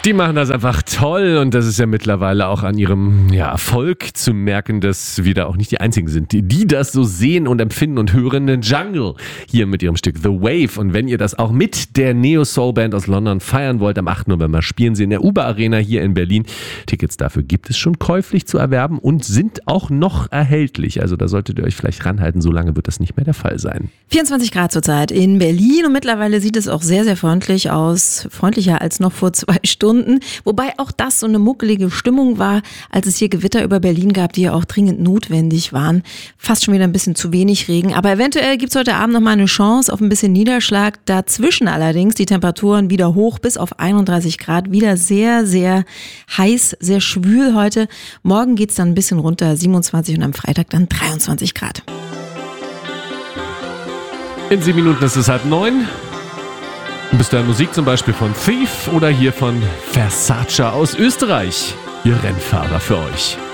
Die machen das einfach toll und das ist ja mittlerweile auch an ihrem Erfolg zu merken, dass wir da auch nicht die Einzigen sind, die das so sehen und empfinden und hören. Den Jungle hier mit ihrem Stück The Wave. Und wenn ihr das auch mit der Neo-Soul-Band aus London feiern wollt, am 8. November spielen sie in der Uber Arena hier in Berlin. Tickets dafür gibt es schon käuflich zu erwerben und sind auch noch erhältlich. Also da solltet ihr euch vielleicht ranhalten, so lange wird das nicht mehr der Fall sein. 24 Grad zurzeit in Berlin und mittlerweile sieht es auch sehr, sehr freundlich aus. Freundlicher als noch vor 2 Stunden. Wobei auch das so eine muckelige Stimmung war, als es hier Gewitter über Berlin gab, die ja auch dringend notwendig waren. Fast schon wieder ein bisschen zu wenig Regen. Aber eventuell gibt es heute Abend noch mal eine Chance auf ein bisschen Niederschlag. Dazwischen allerdings die Temperaturen wieder hoch bis auf 31 Grad. Wieder sehr, sehr heiß, sehr schwül heute. Morgen geht es dann ein bisschen runter, 27 und am Freitag dann 23 Grad. In 7 Minuten ist es 8:30. Bis dahin Musik zum Beispiel von Thief oder hier von Versace aus Österreich. Ihr Rennfahrer für euch.